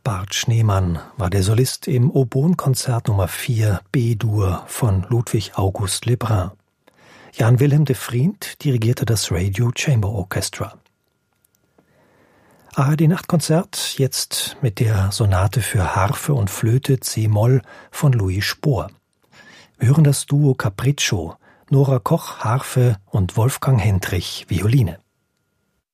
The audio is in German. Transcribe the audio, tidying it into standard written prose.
Bart Schneemann war der Solist im Oboenkonzert Nummer 4 B-Dur von Ludwig August Lebrun. Jan Willem de Vriend dirigierte das Radio Chamber Orchestra. ARD-Nachtkonzert jetzt mit der Sonate für Harfe und Flöte C-Moll von Louis Spohr. Wir hören das Duo Capriccio, Nora Koch Harfe und Wolfgang Hendrich Violine.